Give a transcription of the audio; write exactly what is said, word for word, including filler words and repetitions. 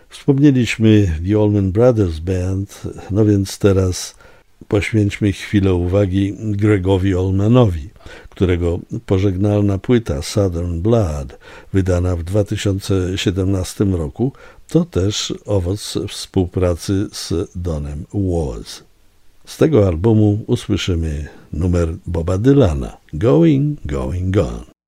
Wspomnieliśmy The Allman Brothers Band, no więc teraz poświęćmy chwilę uwagi Gregowi Allmanowi, którego pożegnalna płyta Southern Blood, wydana w dwa tysiące siedemnastym roku, to też owoc współpracy z Donem Was. Z tego albumu usłyszymy numer Boba Dylana, Going, Going, Gone.